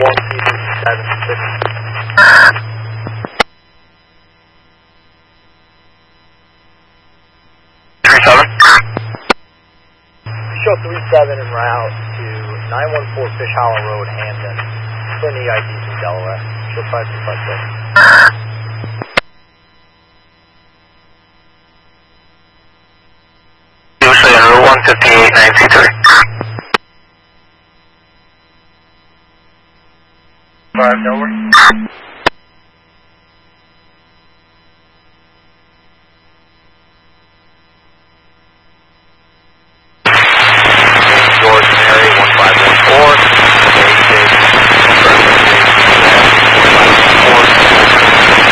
Show 37 en route to 914 Fish Hollow Road, Hamden. Putting the IDs in Delaware. Show 5256. Usually 158.93. 5 Delaware.